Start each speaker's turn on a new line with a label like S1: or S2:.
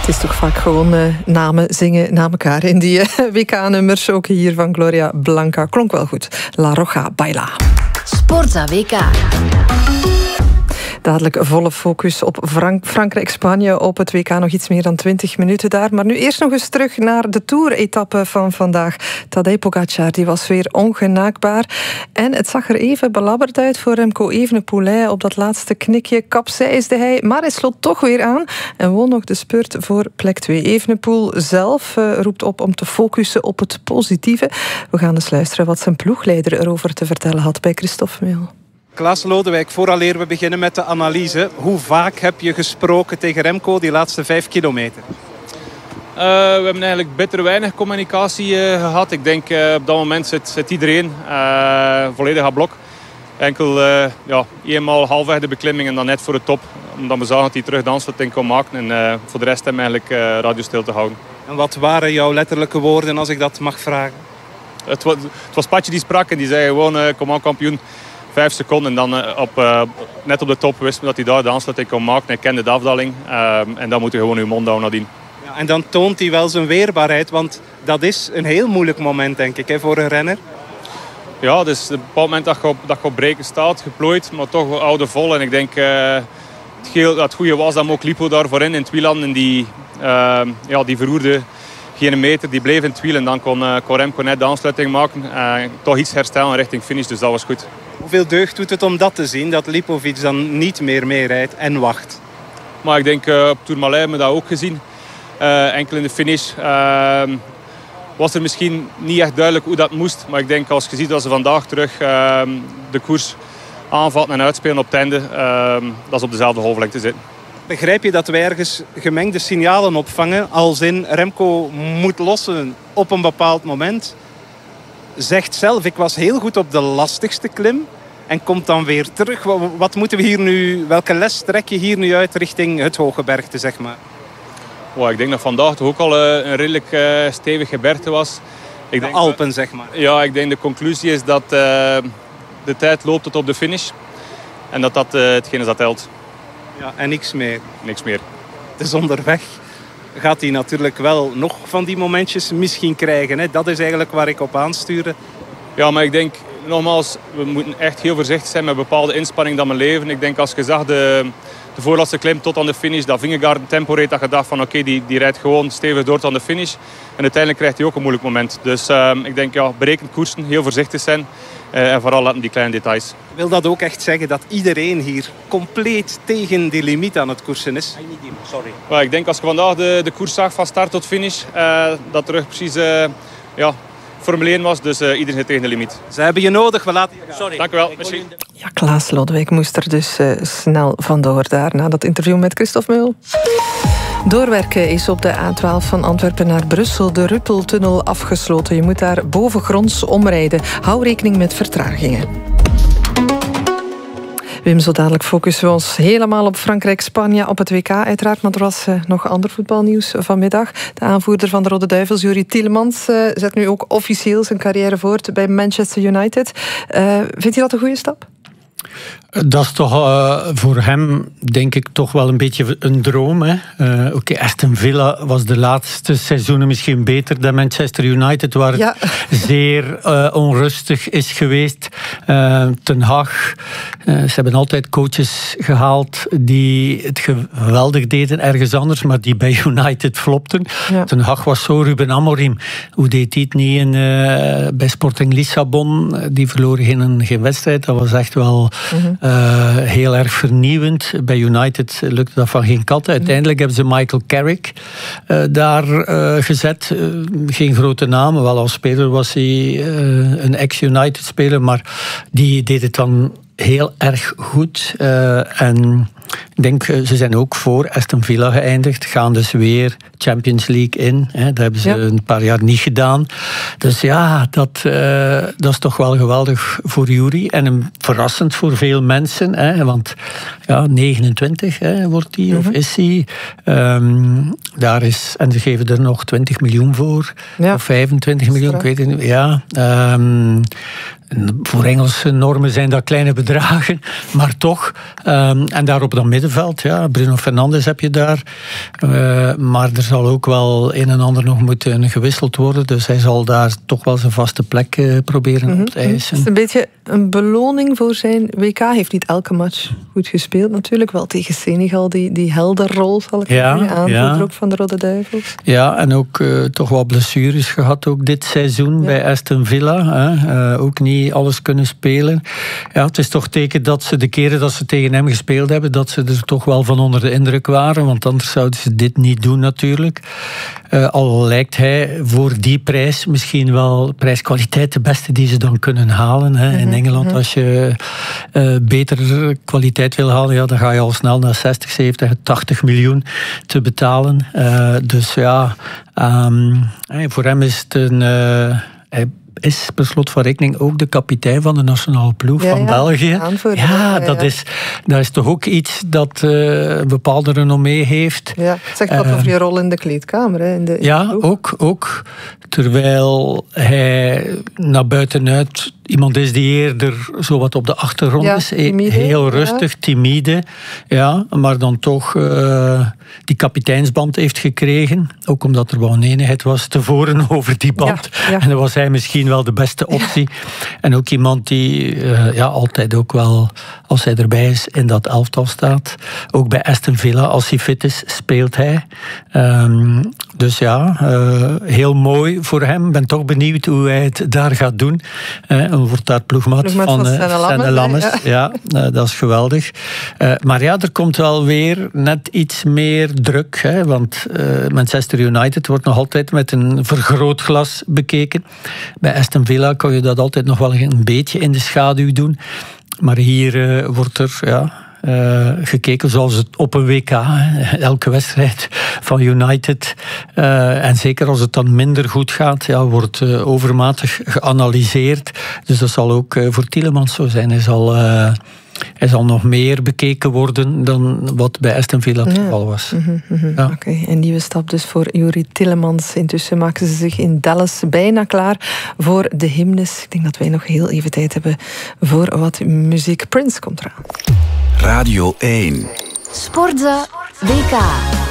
S1: Het is toch vaak gewoon namen zingen na elkaar in die WK-nummers. Ook hier van Gloria Blanca. Klonk wel goed. La Roja Baila.
S2: Sportza WK.
S1: Dadelijk volle focus op Frankrijk-Spanje op het WK. Nog iets meer dan 20 minuten daar. Maar nu eerst nog eens terug naar de Tour-etappe van vandaag. Tadej Pogačar, die was weer ongenaakbaar. En het zag er even belabberd uit voor Remco Evenepoel. Op dat laatste knikje kapseisde hij. Maar hij sloot toch weer aan en won nog de spurt voor plek 2. Evenepoel zelf roept op om te focussen op het positieve. We gaan eens luisteren wat zijn ploegleider erover te vertellen had bij Christophe Meel.
S3: Klaas Lodewijk, vooraleer we beginnen met de analyse. Hoe vaak heb je gesproken tegen Remco die laatste 5 kilometer?
S4: We hebben eigenlijk bitter weinig communicatie gehad. Ik denk op dat moment zit iedereen volledig aan blok. Enkel eenmaal halfweg de beklimming en dan net voor de top. Omdat we zagen dat hij terug de aansluiting kon maken. En voor de rest hem eigenlijk radiostil te houden.
S3: En wat waren jouw letterlijke woorden als ik dat mag vragen?
S4: Het was Patje die sprak en die zei gewoon kom aan kampioen. 5 seconden en dan net op de top wist me dat hij daar de aansluiting kon maken. Hij kende de afdaling en dan moet je gewoon je mond houden nadien.
S3: Ja, en dan toont hij wel zijn weerbaarheid, want dat is een heel moeilijk moment denk ik voor een renner.
S4: Ja, dus op een bepaald moment dat je op breken staat, geplooid, maar toch oude vol. En ik denk het goede was dat ook Lipo daar voorin in het wiel en die verroerde geen meter, die bleef in het wiel en dan kon Remco net de aansluiting maken. Toch iets herstellen richting finish, dus dat was goed.
S3: Hoeveel deugd doet het om dat te zien, dat Lipovic dan niet meer meerijdt en wacht?
S4: Maar ik denk op Tourmalet hebben we dat ook gezien. Enkel in de finish was er misschien niet echt duidelijk hoe dat moest. Maar ik denk als je ziet dat ze vandaag terug de koers aanvatten en uitspelen op het einde, dat ze op dezelfde golflengte zitten.
S3: Begrijp je dat wij ergens gemengde signalen opvangen als in Remco moet lossen op een bepaald moment? Zegt zelf, ik was heel goed op de lastigste klim en komt dan weer terug. Wat moeten we hier nu, welke les trek je hier nu uit richting het Hooggebergte, zeg maar?
S4: Ik denk dat vandaag toch ook al een redelijk stevig gebergte was.
S3: De Alpen, zeg maar.
S4: Ja, ik denk de conclusie is dat de tijd loopt tot op de finish. En dat hetgeen is dat telt.
S3: Ja, en niks meer.
S4: Niks meer.
S3: Het is onderweg. Gaat hij natuurlijk wel nog van die momentjes misschien krijgen. Hè? Dat is eigenlijk waar ik op aanstuurde.
S4: Ja, maar ik denk, nogmaals, we moeten echt heel voorzichtig zijn met bepaalde inspanning dat we leven. Ik denk als je zag de voorlaatste klim tot aan de finish, dat Vingegaard een tempo reed, dat je dacht van oké, die rijdt gewoon stevig door tot aan de finish. En uiteindelijk krijgt hij ook een moeilijk moment. Dus ik denk, berekend koersen, heel voorzichtig zijn. En vooral laten die kleine details.
S3: Wil dat ook echt zeggen dat iedereen hier compleet tegen die limiet aan het koersen is?
S4: Sorry. Ik denk als je vandaag de koers zag van start tot finish, dat terug precies Formule 1 was. Dus iedereen zit tegen de limiet.
S3: Ze hebben je nodig, we laten je gaan.
S4: Sorry. Dank u wel. Merci.
S1: Ja, Klaas Lodewijk moest er dus snel vandoor daar na dat interview met Christophe Meel. Doorwerken is op de A12 van Antwerpen naar Brussel de Ruppeltunnel afgesloten. Je moet daar bovengronds omrijden. Hou rekening met vertragingen. Wim, zo dadelijk focussen we ons helemaal op Frankrijk-Spanje op het WK uiteraard. Maar er was nog ander voetbalnieuws vanmiddag. De aanvoerder van de Rode Duivels, Juri Tielemans, zet nu ook officieel zijn carrière voort bij Manchester United. Vindt je dat een goede stap?
S5: Dat is toch voor hem, denk ik, toch wel een beetje een droom. Aston Villa was de laatste seizoenen misschien beter dan Manchester United, waar het zeer onrustig is geweest. Ten Hag, ze hebben altijd coaches gehaald die het geweldig deden ergens anders, maar die bij United flopten. Ja. Ten Hag was zo, Ruben Amorim, hoe deed hij het niet bij Sporting Lissabon? Die verloren geen wedstrijd, dat was echt wel... heel erg vernieuwend. Bij United lukte dat van geen kant. Uiteindelijk hebben ze Michael Carrick daar gezet. Geen grote naam. Wel als speler was hij een ex-United-speler, maar die deed het dan heel erg goed. En ik denk, ze zijn ook voor Aston Villa geëindigd. Gaan dus weer Champions League in. Dat hebben ze een paar jaar niet gedaan. Dus ja, dat is toch wel geweldig voor Juri. En verrassend voor veel mensen. Want 29 wordt hij, of is hij. Daar is, en ze geven er nog 20 miljoen voor. Ja. Of 25 miljoen, ik weet het niet. Ja, voor Engelse normen zijn dat kleine bedragen. Maar toch. En daarop dat middenveld. Ja, Bruno Fernandes heb je daar. Maar er zal ook wel een en ander nog moeten gewisseld worden. Dus hij zal daar toch wel zijn vaste plek proberen op te eisen.
S1: Het is een beetje een beloning voor zijn WK. Hij heeft niet elke match goed gespeeld natuurlijk. Wel tegen Senegal, die helderrol zal ik zeggen. Aanvoerder ook van de Rode Duivels.
S5: Ja, en ook toch wel blessures gehad ook dit seizoen bij Aston Villa. Ook niet alles kunnen spelen. Ja, het is toch teken dat ze de keren dat ze tegen hem gespeeld hebben, dat ze er toch wel van onder de indruk waren. Want anders zouden ze dit niet doen natuurlijk. Al lijkt hij voor die prijs misschien wel prijskwaliteit de beste die ze dan kunnen halen. In Engeland, als je betere kwaliteit wil halen, ja, dan ga je al snel naar 60, 70, 80 miljoen te betalen. Dus ja, voor hem is het een... hij is per slot van rekening ook de kapitein van de nationale ploeg van België. Dat is toch ook iets dat een bepaalde renommee heeft.
S1: Ja, het zegt wat over je rol in de kleedkamer. In de
S5: ook. Terwijl hij naar buitenuit iemand is die eerder zo wat op de achtergrond is. Timide, heel rustig, timide. Ja, maar dan toch die kapiteinsband heeft gekregen. Ook omdat er wel een eenheid was tevoren over die band. En dan was hij misschien wel de beste optie. En ook iemand die altijd ook wel, als hij erbij is, in dat elftal staat. Ook bij Aston Villa, als hij fit is, speelt hij. Dus ja, heel mooi voor hem. Ik ben toch benieuwd hoe hij het daar gaat doen. Wordt daar ploegmaat van Stenne Lammes. Ja, dat is geweldig. Maar ja, er komt wel weer net iets meer druk. Want Manchester United wordt nog altijd met een vergrootglas bekeken. Bij Aston Villa kon je dat altijd nog wel een beetje in de schaduw doen. Maar hier wordt er... gekeken zoals het op een WK, elke wedstrijd van United. En zeker als het dan minder goed gaat, wordt overmatig geanalyseerd. Dus dat zal ook voor Tielemans zo zijn. Hij zal nog meer bekeken worden dan wat bij Aston Villa het geval was.
S1: Oké, een nieuwe stap dus voor Youri Tielemans. Intussen maken ze zich in Dallas bijna klaar voor de hymnes. Ik denk dat wij nog heel even tijd hebben voor wat muziek. Prince komt eraan.
S2: Radio 1.
S6: Sportza WK.